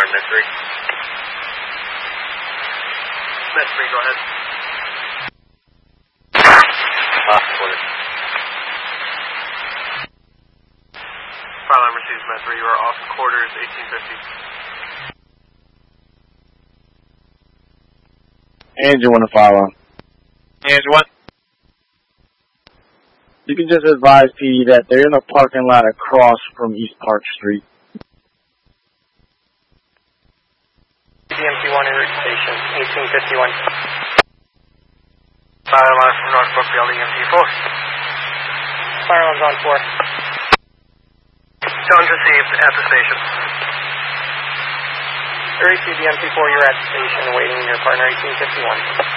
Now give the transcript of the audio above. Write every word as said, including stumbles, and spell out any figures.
nine, Med three. Med three, go ahead. Ah, quarter. File line receives Med three, you are off quarters, eighteen fifty. And you want to follow. And you what? You can just advise P D that they're in a parking lot across from East Park Street. D M T one in route station, eighteen fifty-one. Fire line from North Brookfield, E M T four. Fire line's on four. Tones received at the station. Area two D M T four, you're at the station awaiting your partner, eighteen fifty-one.